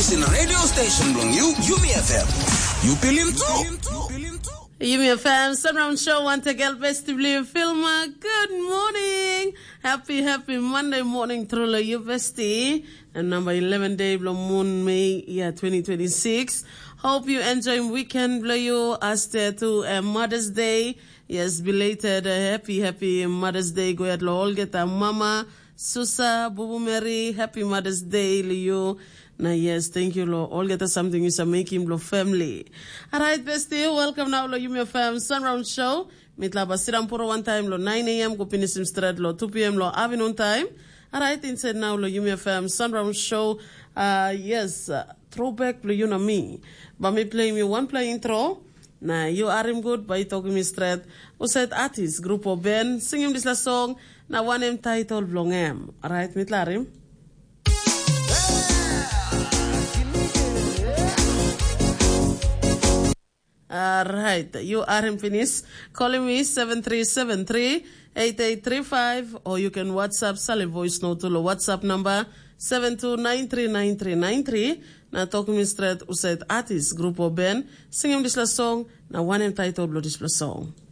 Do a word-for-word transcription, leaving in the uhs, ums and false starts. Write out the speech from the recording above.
listen radio station blong you, Yumi F M. You feel him too. Yumi F M, Sunround Show, want to get festively filmer. Good morning. Happy, happy Monday morning through the university. And number eleven day, Blue Moon, May, year twenty twenty-six. Hope you enjoy weekend, Blue you, as there to uh, Mother's Day. Yes, belated, uh, happy, happy Mother's Day. Go ahead, all get a mama, Susa, Bubu Mary, happy Mother's Day, Leo. Now, yes, thank you, Lord. All get us something you make him Lord family. All right, bestie, welcome now, Lord, you my fam, Sunround Show. Mitla Basiram Puro one time, Lord, nine a.m., go Pinisim Street, Lord, two p.m., Lord, having on time. All right, inside now, Lord, you my fam, Sunround Show. Uh, yes, uh, throwback, Lord, you know me. But me play me one play intro. Now, you are him good, but you talking me straight. Who said artist, group of Ben, sing him this last song. Now, one name title, Blong M. All right, Mitla him. All right, you are in finish. Calling me seven three seven three, eight eight three five, or you can WhatsApp Sally voice note to the WhatsApp number seven two nine three nine three nine three. Now talking me straight, who said artist, group of Ben, sing him this last song. Now one entitled blow this last song.